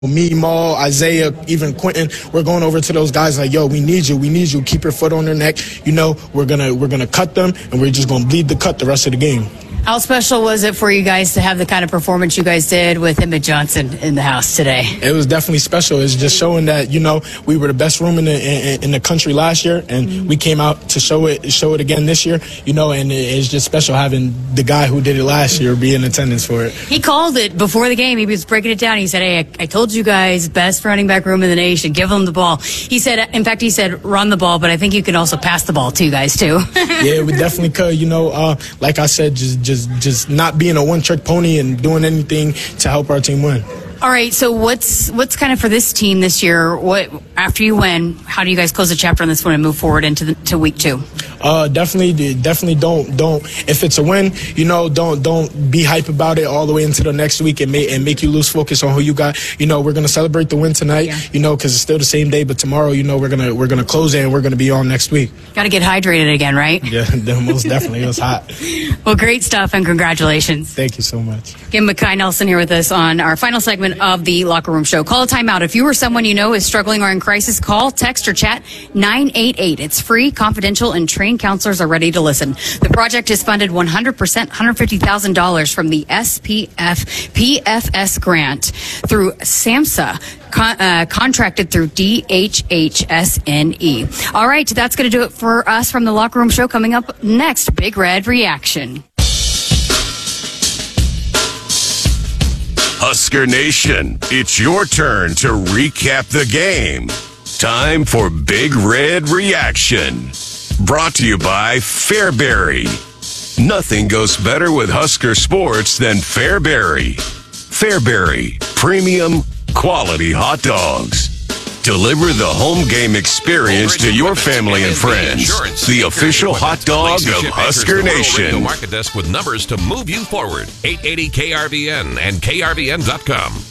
Me, Maul, Isaiah, even Quentin, we're going over to those guys like, yo, we need you, keep your foot on their neck. You know, we're gonna cut them, and we're just gonna bleed the cut the rest of the game. How special was it for you guys to have the kind of performance you guys did with Emmett Johnson in the house today? It was definitely special. It's just showing that, you know, we were the best room in the country last year, and we came out to show it again this year, you know, and it's just special having the guy who did it last year be in attendance for it. He called it before the game. He was breaking it down. He said, hey, I told you guys, best running back room in the nation, give them the ball. He said, in fact, he said, run the ball, but I think you can also pass the ball too, guys, too. Yeah, we definitely could, you know, like I said, just not being a one-trick pony and doing anything to help our team win. All right, so what's kind of for this team this year? What after you win, how do you guys close the chapter on this one and move forward into week 2? Definitely don't. If it's a win, you know, don't be hype about it all the way into the next week and make you lose focus on who you got. You know, we're gonna celebrate the win tonight. You know, because it's still the same day, but tomorrow, you know, we're gonna close it and we're gonna be on next week. Got to get hydrated again, right? Yeah, most definitely. It was hot. Well, great stuff and congratulations. Thank you so much. Again, Mekhi Nelson here with us on our final segment of the Locker Room Show. Call a timeout. If you or someone you know is struggling or in crisis, call, text, or chat 988. It's free, confidential, and trained counselors are ready to listen. The project is funded 100%, $150,000 from the SPF PFS grant through SAMHSA, contracted through DHHSNE. All right, that's going to do it for us from the Locker Room Show. Coming up next, Big Red Reaction. Husker Nation, it's your turn to recap the game. Time for Big Red Reaction. Brought to you by Fairbury. Nothing goes better with Husker sports than Fairbury. Fairbury, premium, quality hot dogs. Deliver the home game experience to your family and friends. The official hot dog of Husker Nation. Market desk with numbers to move you forward. 880 KRVN and KRVN.com.